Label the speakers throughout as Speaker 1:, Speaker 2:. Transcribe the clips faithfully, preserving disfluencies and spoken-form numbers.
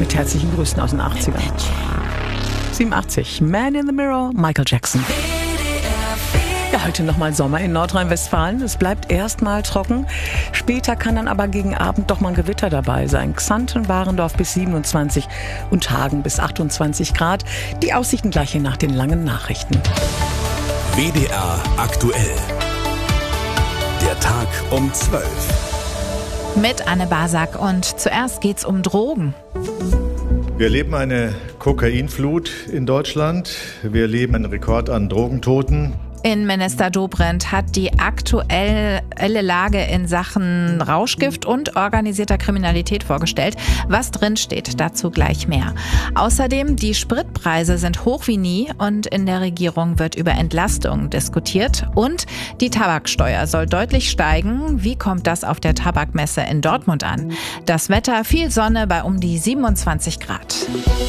Speaker 1: Mit herzlichen Grüßen aus den achtzigern. siebenundachtzig, Man in the Mirror, Michael Jackson. Ja, heute nochmal Sommer in Nordrhein-Westfalen. Es bleibt erstmal trocken. Später kann dann aber gegen Abend doch mal ein Gewitter dabei sein. Xanten, Warendorf bis siebenundzwanzig und Hagen bis achtundzwanzig Grad. Die Aussichten gleich hier nach den langen Nachrichten.
Speaker 2: W D R aktuell. Der Tag um zwölf.
Speaker 3: Mit Anne Basak und zuerst geht's um Drogen.
Speaker 4: Wir erleben eine Kokainflut in Deutschland. Wir erleben einen Rekord an Drogentoten.
Speaker 3: Innenminister Dobrindt hat die aktuelle Lage in Sachen Rauschgift und organisierter Kriminalität vorgestellt. Was drin steht, dazu gleich mehr. Außerdem, die Spritpreise sind hoch wie nie und in der Regierung wird über Entlastung diskutiert. Und die Tabaksteuer soll deutlich steigen. Wie kommt das auf der Tabakmesse in Dortmund an? Das Wetter, viel Sonne bei um die siebenundzwanzig Grad.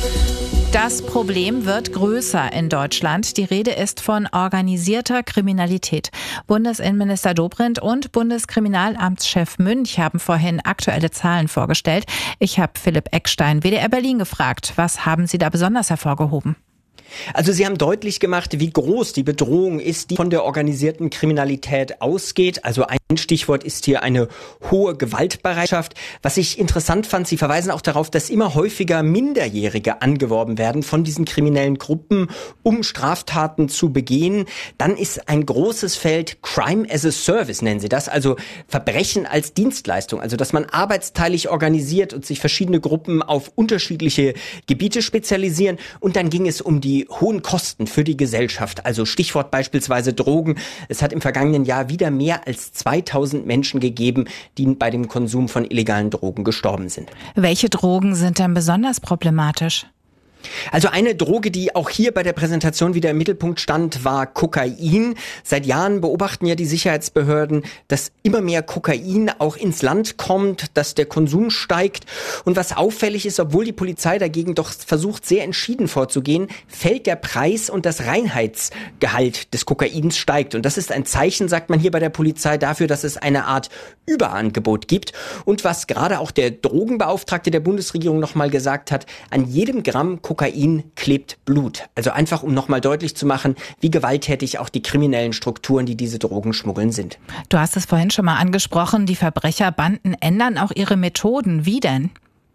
Speaker 3: Das Problem wird größer in Deutschland. Die Rede ist von organisierter Kriminalität. Bundesinnenminister Dobrindt und Bundeskriminalamtschef Münch haben vorhin aktuelle Zahlen vorgestellt. Ich habe Philipp Eckstein, W D R Berlin, gefragt. Was haben Sie da besonders hervorgehoben?
Speaker 5: Also Sie haben deutlich gemacht, wie groß die Bedrohung ist, die von der organisierten Kriminalität ausgeht. Also ein Stichwort ist hier eine hohe Gewaltbereitschaft. Was ich interessant fand, Sie verweisen auch darauf, dass immer häufiger Minderjährige angeworben werden von diesen kriminellen Gruppen, um Straftaten zu begehen. Dann ist ein großes Feld Crime as a Service, nennen Sie das, also Verbrechen als Dienstleistung. Also dass man arbeitsteilig organisiert und sich verschiedene Gruppen auf unterschiedliche Gebiete spezialisieren. Und dann ging es um die hohen Kosten für die Gesellschaft, also Stichwort beispielsweise Drogen. Es hat im vergangenen Jahr wieder mehr als zweitausend Menschen gegeben, die bei dem Konsum von illegalen Drogen gestorben sind.
Speaker 3: Welche Drogen sind denn besonders problematisch?
Speaker 5: Also eine Droge, die auch hier bei der Präsentation wieder im Mittelpunkt stand, war Kokain. Seit Jahren beobachten ja die Sicherheitsbehörden, dass immer mehr Kokain auch ins Land kommt, dass der Konsum steigt. Und was auffällig ist, obwohl die Polizei dagegen doch versucht, sehr entschieden vorzugehen, fällt der Preis und das Reinheitsgehalt des Kokains steigt. Und das ist ein Zeichen, sagt man hier bei der Polizei, dafür, dass es eine Art Überangebot gibt. Und was gerade auch der Drogenbeauftragte der Bundesregierung nochmal gesagt hat, an jedem Gramm Kokain klebt Blut. Also einfach, um nochmal deutlich zu machen, wie gewalttätig auch die kriminellen Strukturen, die diese Drogen schmuggeln, sind.
Speaker 3: Du hast es vorhin schon mal angesprochen, die Verbrecherbanden ändern auch ihre Methoden. Wie denn?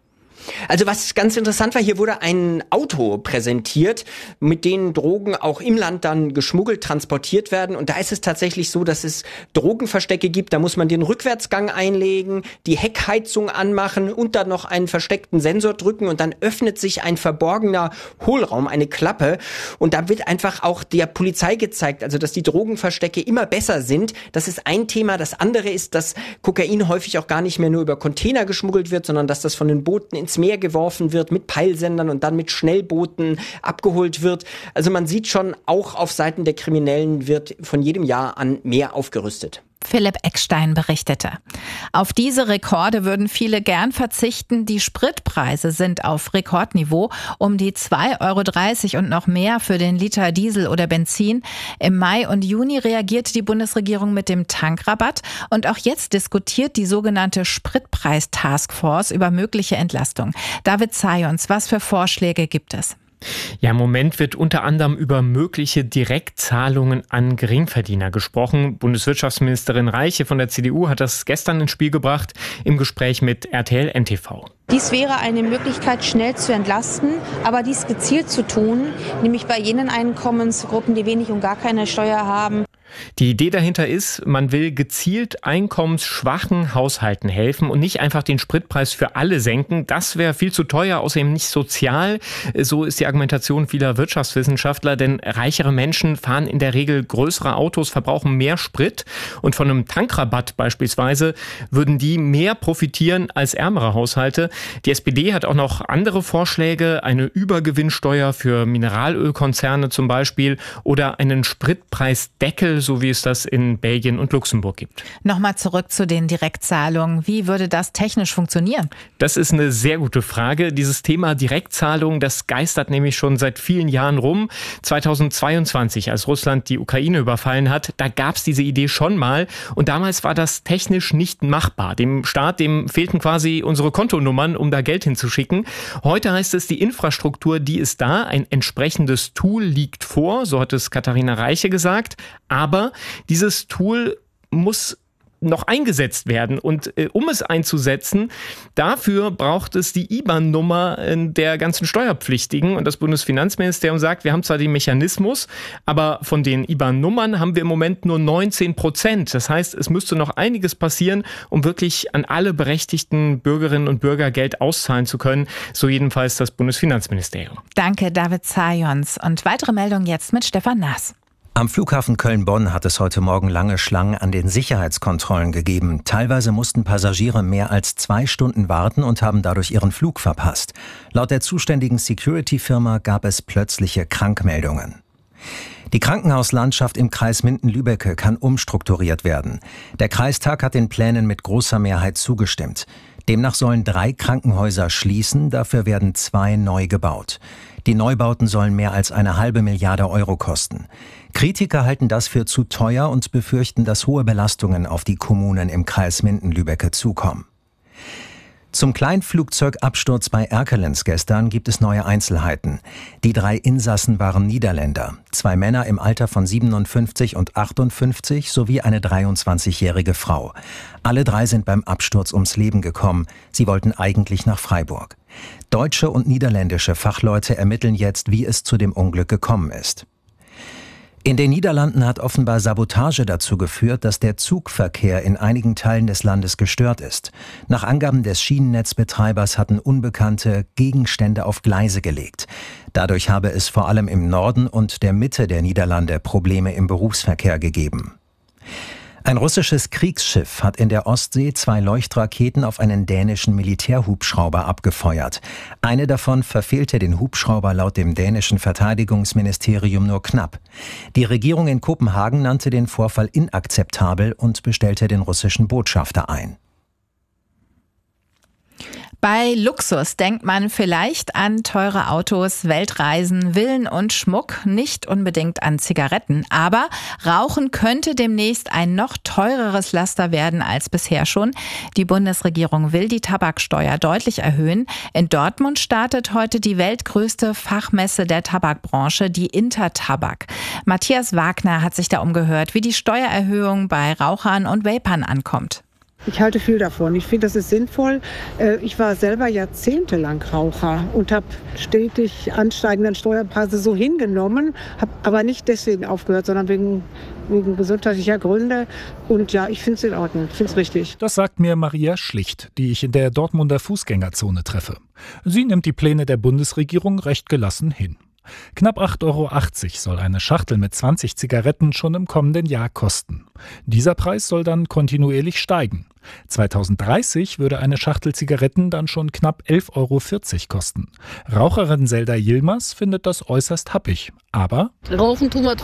Speaker 5: Also was ganz interessant war, hier wurde ein Auto präsentiert, mit denen Drogen auch im Land dann geschmuggelt, transportiert werden. Und da ist es tatsächlich so, dass es Drogenverstecke gibt. Da muss man den Rückwärtsgang einlegen, die Heckheizung anmachen und dann noch einen versteckten Sensor drücken. Und dann öffnet sich ein verborgener Hohlraum, eine Klappe. Und da wird einfach auch der Polizei gezeigt, also dass die Drogenverstecke immer besser sind. Das ist ein Thema. Das andere ist, dass Kokain häufig auch gar nicht mehr nur über Container geschmuggelt wird, sondern dass das von den Booten ins Meer geworfen wird, mit Peilsendern und dann mit Schnellbooten abgeholt wird. Also man sieht schon, auch auf Seiten der Kriminellen wird von jedem Jahr an mehr aufgerüstet.
Speaker 3: Philipp Eckstein berichtete. Auf diese Rekorde würden viele gern verzichten. Die Spritpreise sind auf Rekordniveau, um die zwei Euro dreißig und noch mehr für den Liter Diesel oder Benzin. Im Mai und Juni reagiert die Bundesregierung mit dem Tankrabatt und auch jetzt diskutiert die sogenannte Spritpreis-Taskforce über mögliche Entlastung. David Zayons, was für Vorschläge gibt es?
Speaker 6: Ja, im Moment wird unter anderem über mögliche Direktzahlungen an Geringverdiener gesprochen. Bundeswirtschaftsministerin Reiche von der C D U hat das gestern ins Spiel gebracht im Gespräch mit R T L N T V.
Speaker 7: Dies wäre eine Möglichkeit, schnell zu entlasten, aber dies gezielt zu tun, nämlich bei jenen Einkommensgruppen, die wenig und gar keine Steuer haben.
Speaker 6: Die Idee dahinter ist, man will gezielt einkommensschwachen Haushalten helfen und nicht einfach den Spritpreis für alle senken. Das wäre viel zu teuer, außerdem nicht sozial. So ist die Argumentation vieler Wirtschaftswissenschaftler, denn reichere Menschen fahren in der Regel größere Autos, verbrauchen mehr Sprit und von einem Tankrabatt beispielsweise würden die mehr profitieren als ärmere Haushalte. Die S P D hat auch noch andere Vorschläge, eine Übergewinnsteuer für Mineralölkonzerne zum Beispiel oder einen Spritpreisdeckel Modell, so wie es das in Belgien und Luxemburg gibt.
Speaker 3: Nochmal zurück zu den Direktzahlungen. Wie würde das technisch funktionieren?
Speaker 6: Das ist eine sehr gute Frage. Dieses Thema Direktzahlung, das geistert nämlich schon seit vielen Jahren rum. zweitausendzweiundzwanzig, als Russland die Ukraine überfallen hat, da gab es diese Idee schon mal. Und damals war das technisch nicht machbar. Dem Staat, dem fehlten quasi unsere Kontonummern, um da Geld hinzuschicken. Heute heißt es, die Infrastruktur, die ist da. Ein entsprechendes Tool liegt vor, so hat es Katharina Reiche gesagt. Aber dieses Tool muss noch eingesetzt werden. Und äh, um es einzusetzen, dafür braucht es die I B A N-Nummer äh, der ganzen Steuerpflichtigen. Und das Bundesfinanzministerium sagt, wir haben zwar den Mechanismus, aber von den I B A N-Nummern haben wir im Moment nur neunzehn Prozent. Das heißt, es müsste noch einiges passieren, um wirklich an alle berechtigten Bürgerinnen und Bürger Geld auszahlen zu können. So jedenfalls das Bundesfinanzministerium.
Speaker 3: Danke, David Zajons. Und weitere Meldungen jetzt mit Stefan Naas.
Speaker 8: Am Flughafen Köln-Bonn hat es heute Morgen lange Schlangen an den Sicherheitskontrollen gegeben. Teilweise mussten Passagiere mehr als zwei Stunden warten und haben dadurch ihren Flug verpasst. Laut der zuständigen Security-Firma gab es plötzliche Krankmeldungen. Die Krankenhauslandschaft im Kreis Minden-Lübbecke kann umstrukturiert werden. Der Kreistag hat den Plänen mit großer Mehrheit zugestimmt. Demnach sollen drei Krankenhäuser schließen, dafür werden zwei neu gebaut. Die Neubauten sollen mehr als eine halbe Milliarde Euro kosten. Kritiker halten das für zu teuer und befürchten, dass hohe Belastungen auf die Kommunen im Kreis Minden-Lübbecke zukommen. Zum Kleinflugzeugabsturz bei Erkelenz gestern gibt es neue Einzelheiten. Die drei Insassen waren Niederländer. Zwei Männer im Alter von siebenundfünfzig und achtundfünfzig sowie eine dreiundzwanzigjährige Frau. Alle drei sind beim Absturz ums Leben gekommen. Sie wollten eigentlich nach Freiburg. Deutsche und niederländische Fachleute ermitteln jetzt, wie es zu dem Unglück gekommen ist. In den Niederlanden hat offenbar Sabotage dazu geführt, dass der Zugverkehr in einigen Teilen des Landes gestört ist. Nach Angaben des Schienennetzbetreibers hatten Unbekannte Gegenstände auf Gleise gelegt. Dadurch habe es vor allem im Norden und der Mitte der Niederlande Probleme im Berufsverkehr gegeben. Ein russisches Kriegsschiff hat in der Ostsee zwei Leuchtraketen auf einen dänischen Militärhubschrauber abgefeuert. Eine davon verfehlte den Hubschrauber laut dem dänischen Verteidigungsministerium nur knapp. Die Regierung in Kopenhagen nannte den Vorfall inakzeptabel und bestellte den russischen Botschafter ein.
Speaker 3: Bei Luxus denkt man vielleicht an teure Autos, Weltreisen, Villen und Schmuck, nicht unbedingt an Zigaretten. Aber Rauchen könnte demnächst ein noch teureres Laster werden als bisher schon. Die Bundesregierung will die Tabaksteuer deutlich erhöhen. In Dortmund startet heute die weltgrößte Fachmesse der Tabakbranche, die Intertabak. Matthias Wagner hat sich da umgehört, wie die Steuererhöhung bei Rauchern und Vapern ankommt.
Speaker 9: Ich halte viel davon. Ich finde, das ist sinnvoll. Ich war selber jahrzehntelang Raucher und habe stetig ansteigenden Steuerpreise so hingenommen, habe aber nicht deswegen aufgehört, sondern wegen, wegen gesundheitlicher Gründe. Und ja, ich finde es in Ordnung. Ich finde es richtig.
Speaker 10: Das sagt mir Maria Schlicht, die ich in der Dortmunder Fußgängerzone treffe. Sie nimmt die Pläne der Bundesregierung recht gelassen hin. Knapp acht Euro achtzig soll eine Schachtel mit zwanzig Zigaretten schon im kommenden Jahr kosten. Dieser Preis soll dann kontinuierlich steigen. zweitausenddreißig würde eine Schachtel Zigaretten dann schon knapp elf Euro vierzig kosten. Raucherin Zelda Yilmaz findet das äußerst happig. Aber
Speaker 11: Rauchen tun wir